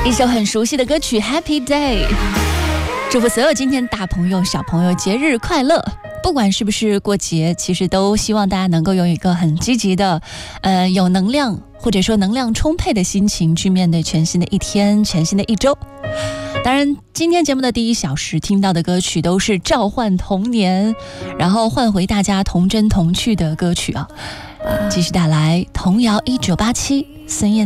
一首很熟悉的歌曲 Happy Day， 祝福所有今天大朋友小朋友节日快乐。不管是不是过节，其实都希望大家能够有一个很积极的有能量或者说能量充沛的心情去面对全新的一天，全新的一周。当然今天节目的第一小时听到的歌曲都是召唤童年，然后唤回大家童真童趣的歌曲啊。继续带来童谣1987，孙燕